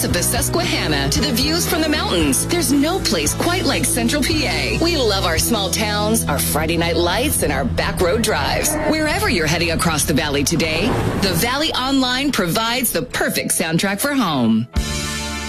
of the Susquehanna to the views from the mountains. There's no place quite like Central PA. We love our small towns, our Friday night lights, and our back road drives. Wherever you're heading across the valley today, the Valley Online provides the perfect soundtrack for home.